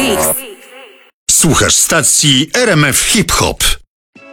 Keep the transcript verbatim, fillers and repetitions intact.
Mix. Słuchasz stacji R M F Hip Hop.